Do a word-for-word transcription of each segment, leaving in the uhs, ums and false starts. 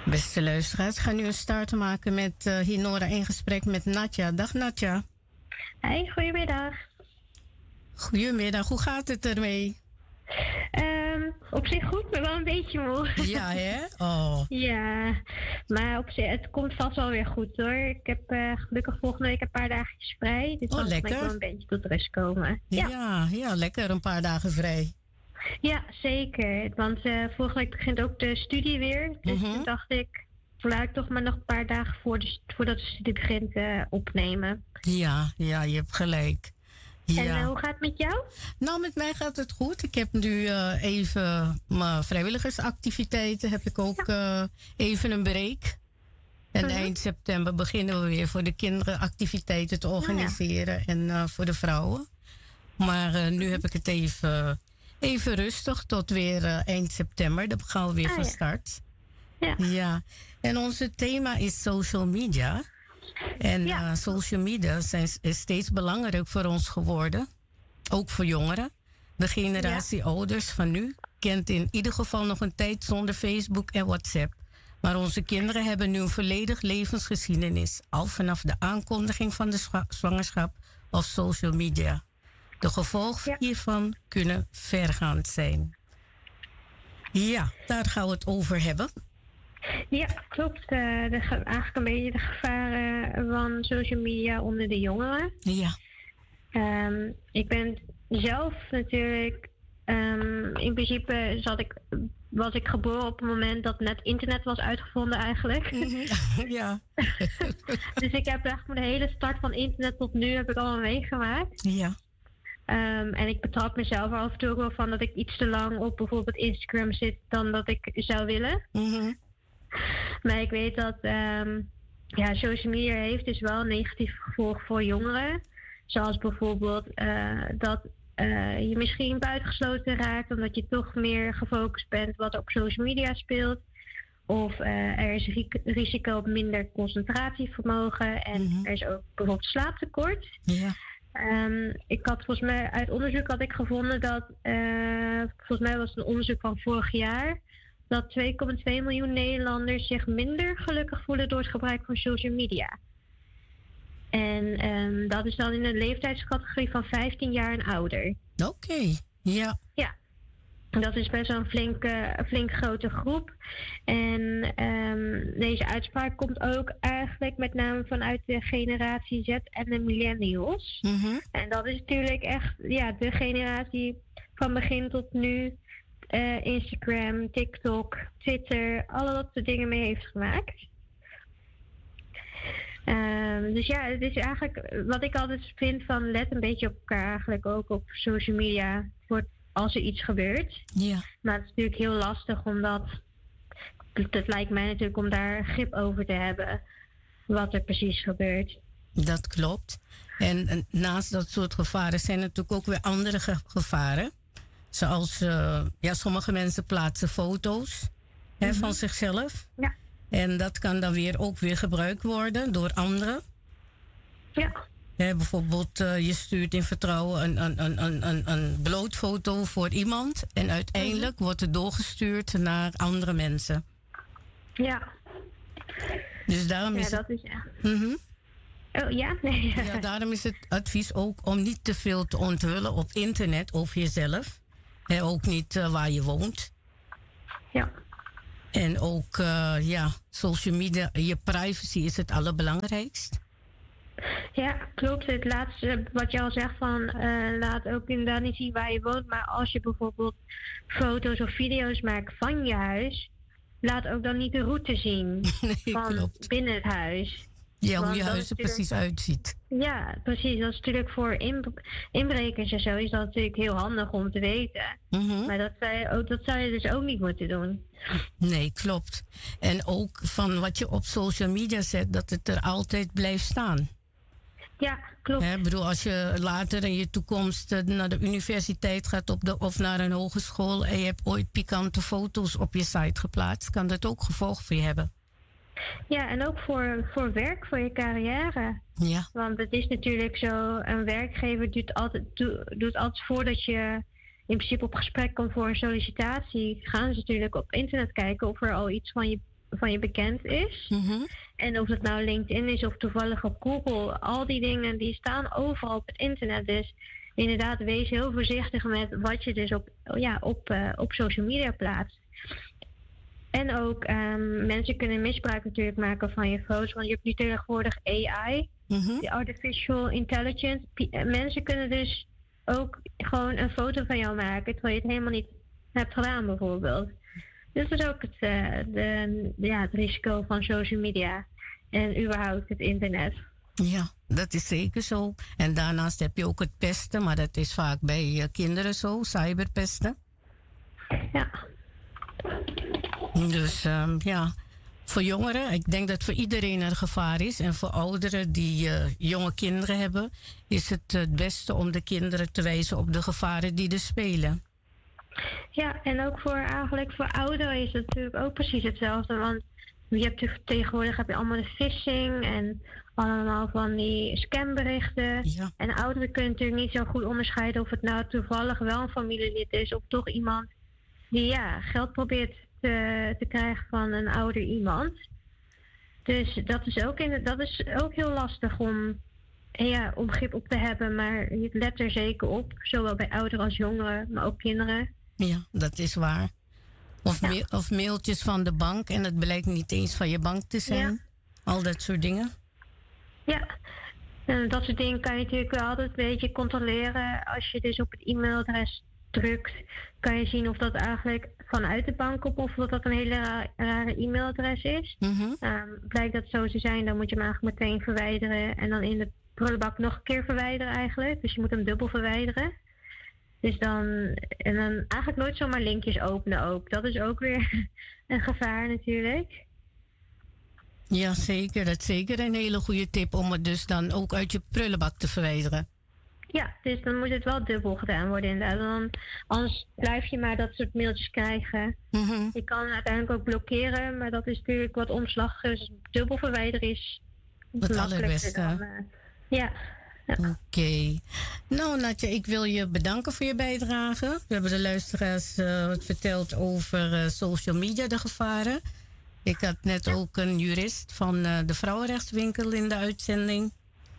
Beste luisteraars, ik ga nu een start maken met uh, Hinora in gesprek met Natja. Dag Natja. Hey, goedemiddag. Goedemiddag, hoe gaat het ermee? Um, op zich goed, maar wel een beetje moe. Ja, hè? Oh. Ja, maar op zich, het komt vast wel weer goed hoor. Ik heb uh, gelukkig volgende week een paar dagjes vrij. Dus oh, dan lekker. kan ik wel een beetje tot rust komen. Ja, ja, ja lekker, een paar dagen vrij. Ja, zeker. Want uh, volgende week begint ook de studie weer. Dus uh-huh. toen dacht ik, laat ik toch maar nog een paar dagen voor de, voordat de studie begint uh, opnemen. Ja, ja, je hebt gelijk. Ja. En uh, hoe gaat het met jou? Nou, met mij gaat het goed. Ik heb nu uh, even mijn vrijwilligersactiviteiten. Heb ik ook uh, even een break. En uh-huh. eind september beginnen we weer voor de kinderen activiteiten te organiseren. Ja. En uh, voor de vrouwen. Maar uh, nu uh-huh. heb ik het even, even rustig tot weer uh, eind september. Dan gaan we weer ah, van start. Ja. Ja. ja. En onze thema is social media. En ja. uh, social media zijn, is steeds belangrijk voor ons geworden. Ook voor jongeren. De generatie ja. ouders van nu kent in ieder geval nog een tijd zonder Facebook en WhatsApp. Maar onze kinderen hebben nu een volledig levensgeschiedenis. Al vanaf de aankondiging van de zwa- zwangerschap of social media. De gevolgen ja. hiervan kunnen vergaand zijn. Ja, daar gaan we het over hebben. Ja, klopt. Uh, de, eigenlijk een beetje de gevaren van social media onder de jongeren. Ja. Um, ik ben zelf natuurlijk... Um, in principe zat ik, was ik geboren op het moment dat net internet was uitgevonden eigenlijk. Ja. Dus ik heb echt de hele start van internet tot nu heb ik allemaal meegemaakt. Ja. Um, en ik betrap mezelf er af en toe ook wel van dat ik iets te lang op bijvoorbeeld Instagram zit dan dat ik zou willen. Mm-hmm. Maar ik weet dat um, ja, social media heeft dus wel een negatief gevolg voor jongeren. Zoals bijvoorbeeld uh, dat uh, je misschien buitengesloten raakt omdat je toch meer gefocust bent wat er op social media speelt. Of uh, er is risico op minder concentratievermogen en mm-hmm. er is ook bijvoorbeeld slaaptekort. Ja. Um, ik had volgens mij uit onderzoek had ik gevonden dat uh, volgens mij was het een onderzoek van vorig jaar dat twee komma twee miljoen Nederlanders zich minder gelukkig voelen door het gebruik van social media. En um, dat is dan in een leeftijdscategorie van vijftien jaar en ouder. Oké, okay. ja. Ja, dat is best wel een flinke, flink grote groep. En um, deze uitspraak komt ook eigenlijk met name vanuit de generatie Z en de millennials. Mm-hmm. En dat is natuurlijk echt ja, de generatie van begin tot nu uh, Instagram, TikTok, Twitter, alle dat soort dingen mee heeft gemaakt. Um, dus ja, het is eigenlijk wat ik altijd vind van let een beetje op elkaar eigenlijk ook op social media voor als er iets gebeurt. Ja. Maar het is natuurlijk heel lastig omdat het lijkt mij natuurlijk om daar grip over te hebben wat er precies gebeurt. Dat klopt. En, en naast dat soort gevaren zijn er natuurlijk ook weer andere ge- gevaren. Zoals uh, ja, sommige mensen plaatsen foto's mm-hmm. hè, van zichzelf. Ja. En dat kan dan weer ook weer gebruikt worden door anderen. Ja. Hè, bijvoorbeeld, uh, je stuurt in vertrouwen een, een, een, een, een, een blootfoto voor iemand. En uiteindelijk mm-hmm. wordt het doorgestuurd naar andere mensen. Ja. Dus daarom ja, is dat het... is echt... Mm-hmm. Oh, ja? Nee. Ja, daarom is het advies ook om niet te veel te onthullen op internet over jezelf. Hè, ook niet uh, waar je woont. Ja. En ook, uh, ja, social media, je privacy is het allerbelangrijkst. Ja, klopt. Het laatste wat je al zegt van uh, laat ook inderdaad niet zien waar je woont. Maar als je bijvoorbeeld foto's of video's maakt van je huis, laat ook dan niet de route zien nee, van klopt. Binnen het huis. Ja, hoe je huis er precies uitziet. Ja, precies. Dat is natuurlijk voor inb- inbrekers en zo is dat natuurlijk heel handig om te weten. Mm-hmm. Maar dat zou, je ook, dat zou je dus ook niet moeten doen. Nee, klopt. En ook van wat je op social media zet, dat het er altijd blijft staan. Ja, klopt. Ik bedoel, als je later in je toekomst uh, naar de universiteit gaat op de, of naar een hogeschool en je hebt ooit pikante foto's op je site geplaatst, kan dat ook gevolg voor je hebben. Ja, en ook voor, voor werk, voor je carrière. Ja. Want het is natuurlijk zo, een werkgever doet altijd, do, doet altijd voordat je in principe op gesprek komt voor een sollicitatie, gaan ze natuurlijk op internet kijken of er al iets van je van je bekend is. Mm-hmm. En of het nou LinkedIn is of toevallig op Google, al die dingen die staan overal op het internet. Dus inderdaad, wees heel voorzichtig met wat je dus op, ja, op, uh, op social media plaatst. En ook um, mensen kunnen misbruik natuurlijk maken van je foto's. Want je hebt nu tegenwoordig A I, mm-hmm. die artificial intelligence. P- mensen kunnen dus ook gewoon een foto van jou maken, terwijl je het helemaal niet hebt gedaan bijvoorbeeld. Dus dat is ook het, uh, de, ja, het risico van social media en überhaupt het internet. Ja, dat is zeker zo. En daarnaast heb je ook het pesten, maar dat is vaak bij uh, kinderen zo, cyberpesten. Ja. Dus um, ja, voor jongeren, ik denk dat voor iedereen er gevaar is. En voor ouderen die uh, jonge kinderen hebben, is het het beste om de kinderen te wijzen op de gevaren die er spelen. Ja, en ook voor eigenlijk voor ouderen is het natuurlijk ook precies hetzelfde. Want je hebt tegenwoordig heb je allemaal de phishing en allemaal van die scamberichten. Ja. En ouderen kunnen natuurlijk niet zo goed onderscheiden of het nou toevallig wel een familielid is of toch iemand die ja, geld probeert te, te krijgen van een ouder iemand. Dus dat is ook, in, dat is ook heel lastig om, ja, om grip op te hebben. Maar je let er zeker op, zowel bij ouderen als jongeren, maar ook kinderen. Ja, dat is waar. Of, ja. ma- of mailtjes van de bank en het blijkt niet eens van je bank te zijn. Ja. Al dat soort dingen. Ja, en dat soort dingen kan je natuurlijk wel altijd een beetje controleren. Als je dus op het e-mailadres drukt, kan je zien of dat eigenlijk vanuit de bank komt of dat dat een hele ra- rare e-mailadres is. Mm-hmm. Um, blijkt dat zo te zijn, dan moet je hem eigenlijk meteen verwijderen en dan in de prullenbak nog een keer verwijderen eigenlijk. Dus je moet hem dubbel verwijderen. Dus dan, en dan eigenlijk nooit zomaar linkjes openen ook. Dat is ook weer een gevaar natuurlijk. Ja, zeker. Dat is zeker een hele goede tip om het dus dan ook uit je prullenbak te verwijderen. Ja, dus dan moet het wel dubbel gedaan worden inderdaad. Dan, anders blijf je maar dat soort mailtjes krijgen. Mm-hmm. Je kan uiteindelijk ook blokkeren, maar dat is natuurlijk wat omslachtiger. Dus dubbel verwijderen is het allerbeste. Dan, uh, ja. Ja. Oké. Okay. Nou, Natja, ik wil je bedanken voor je bijdrage. We hebben de luisteraars uh, wat verteld over uh, social media, de gevaren. Ik had net ja. ook een jurist van uh, de Vrouwenrechtswinkel in de uitzending.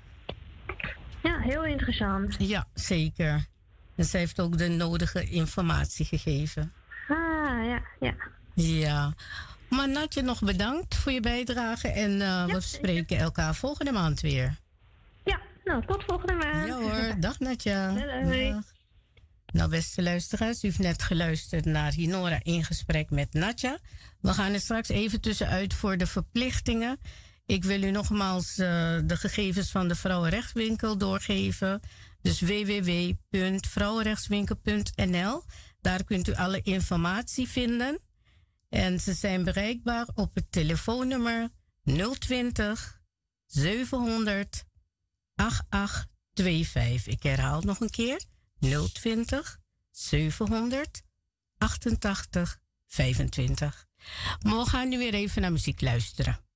Ja, heel interessant. Ja, zeker. En zij heeft ook de nodige informatie gegeven. Ah, ja, ja. Ja. Maar Natja, nog bedankt voor je bijdrage. En uh, ja, we spreken zeker. elkaar volgende maand weer. Ja, nou, tot volgende maand. Ja hoor, dag Natja. Doei. Dag. Nou, beste luisteraars, u heeft net geluisterd naar Hinora in gesprek met Natja. We gaan er straks even tussenuit voor de verplichtingen. Ik wil u nogmaals uh, de gegevens van de Vrouwenrechtswinkel doorgeven. Dus w w w punt vrouwenrechtswinkel punt n l. Daar kunt u alle informatie vinden. En ze zijn bereikbaar op het telefoonnummer nul twintig zevenhonderd achtentachtig vijfenveertig. Ik herhaal het nog een keer. nul twintig zevenhonderd achtentachtig vijfentwintig. Maar we gaan nu weer even naar muziek luisteren.